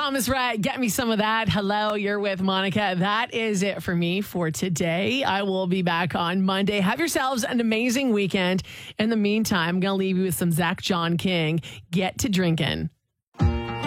Thomas Rhett, get me some of that. Hello, you're with Monica. That is it for me for today. I will be back on Monday. Have yourselves an amazing weekend. In the meantime, I'm going to leave you with some Zach John King. Get to drinking.